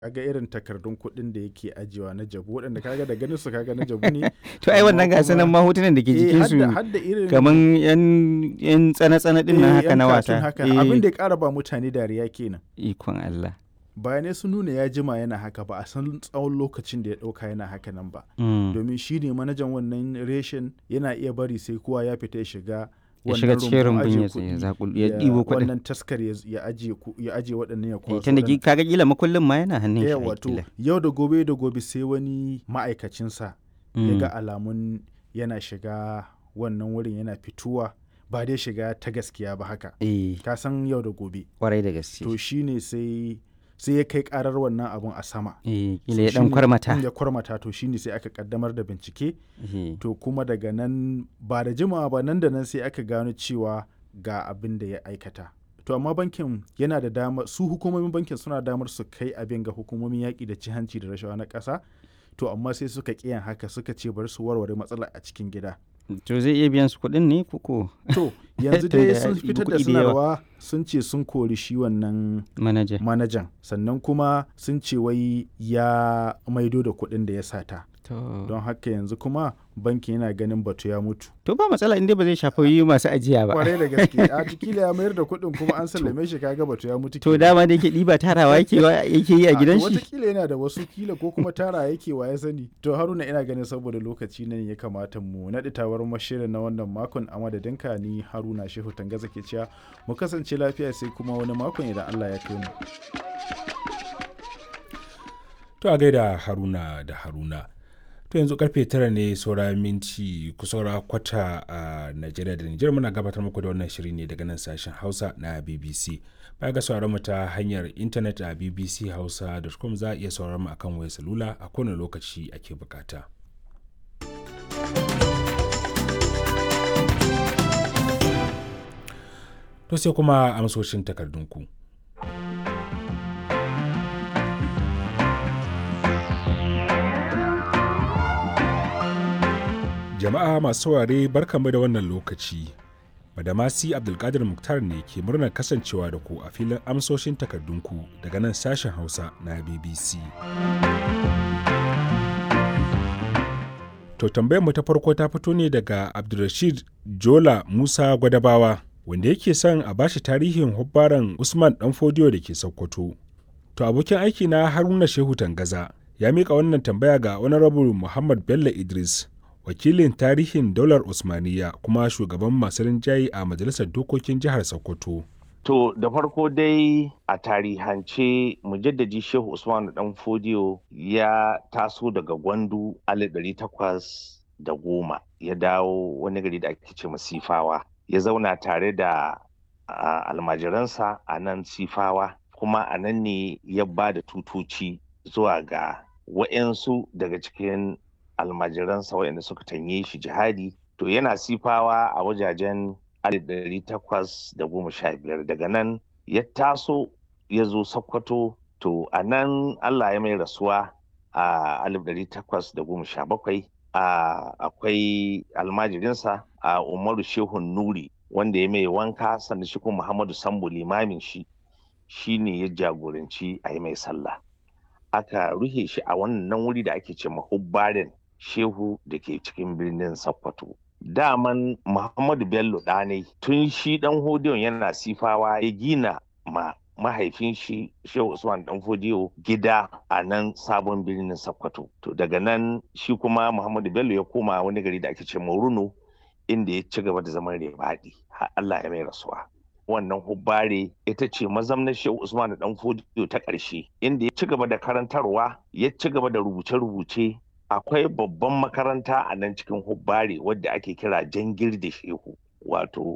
kaga irin takardun kuɗin da yake ajiyewa na jabu waɗanda kaga da ganin su kaga na jabu ne. To ai wannan gasu nan ma hotunan da ke jikin su hadda irin kaman yan tsana-tsana din nan haka na wasa. Abin da ya ƙara ba mutane dariya kenan. Ikon Allah. Bayanai sun nuna ya jima yana haka ba a san tsawon lokacin da ya ɗauka yana haka nan ba. Domin shi ne manajan wannan reshen yana iya bari sai kowa ya fita ya shiga cikin rumbun ya ɗibo kuɗin. Wannan taskar ya aje waɗannan ya kwaso. Tunda kaga kila makullin ma yana hannun shi. Wato yau da gobe sai wani ma'aikacinsa ya ga alamun yana shiga wannan wurin yana fituwa ba dai shiga ta gaskiya ba haka. Ka san yau da gobe. Kwarai da gaske. To shine sai ya kai karar wannan abun a sama. Kila ya dan kwarmata. Ya kwarmata to shine sai aka kaddamar da bincike. To kuma daga nan ba da jimawa ba nan da nan sai aka gano cewa ga abin da ya aikata. To amma bankin yana da dama, su hukumomin bankin suna damar su kai abin ga hukumomin yaƙi da cin hanci da rashawa na ƙasa. To amma sai suka ƙiyan haka suka ce bari su warware matsalar a cikin gida. To zai iya biyan su kuɗin ne koko? To yanzu dai sun fitar da sanarwa sun ce sun kori shi wannan manajan sannan kuma sun ce wai ya maido da kuɗin da ya sata. Don haka yanzu kuma bankin yana ganin batu ya mutu. To ba matsala inda ba zai shafi masu ajiya ba. Kwarai da gaske a kila ya mayar da kuɗin kuma an sallame shi kaga batu ya mutu. To dama da yake ɗiba tarawa yake yi a gidan shi. Watakila yana da wasu kila ko kuma tara yake wa ya sani. To Haruna ina ganin saboda lokaci nan ya kamata mu naɗi tawar mashirin na wannan makon a madadinka ni Haruna Shehu Tangaza ke cewa mu kasance lafiya sai kuma wani makon idan Allah ya kai mu. To a gaida Haruna da Haruna. To yanzu karfe 9 ne saura minti kusaura kwata a Najeriya da Nijar muna gabatar muku da wannan shiri ne daga nan sashen Hausa na BBC. Baya ga sauraron mu ta hanyar intanet a bbchausa.com za a iya sauraron mu akan wayar salula a kowane lokaci ake bukata. To sai kuma amsoshin takardunku. Jama'a masu saurare barkanmu da wannan lokaci. Badamasi Abdulkadir Muktar ne ke murnar kasancewa da ku a filin amsoshin takardunku daga nan sashen Hausa na BBC. To tambayar mu ta farko ta fito ne daga Abdulrashid Jola Musa Gwadabawa wanda yake son a bashi tarihin hubbaran Usman Danfodiyo da ke Sokoto. To abokin aiki na Haruna Shehu Tangaza ya mika wannan tambaya ga Honorable Muhammad Bello Idris, wakilin tarihin daular Usmaniya kuma shugaban masu rinjaye a Majalisar Dokokin Jihar Sokoto. To da farko dai a tarihance mujaddadi Shehu Usman Danfodiyo ya taso daga Gwandu 1810 ya dawo wani gari da ake ce Sifawa. Ya zauna tare da almajiransa a nan Sifawa kuma a nan ne ya ba da tutoci zuwa ga wa'yansu daga cikin almajiransa waɗanda suka tanye shi jihadi. To yana Sifawa a wajajen 1815 daga nan ya taso ya zo Sokoto. To a nan Allah ya mai rasuwa a 1817. Akwai almajirinsa a Umaru Shehun Nuri wanda ya mai wanka, sannan shi kuma Muhammadu Sambo limamin shi ne ya jagoranci a yi mai sallah. Aka ruhe shi a wannan wuri da ake ce mahubbarin Shehu da ke cikin birnin Sokoto. Daman Muhammadu Bello ɗanai tun shi ɗan Hodiyon yana Sifawa ya gina mahaifin shi Shehu Usman Danfodiyo gida a nan sabon birnin Sokoto. To daga nan shi kuma Muhammadu Bello ya koma wani gari da ake ce Moruno inda ya ci gaba da zaman Rebaɗi har Allah ya mai rasuwa. Wannan hubbare ita ce mazamnar Shehu Usman Danfodiyo ta ƙarshe inda ya ci gaba da karantarwa, ya ci gaba da rubuce-rubuce. Akwai babban makaranta a nan cikin hubbare wadda ake kira Jangir da Shehu, wato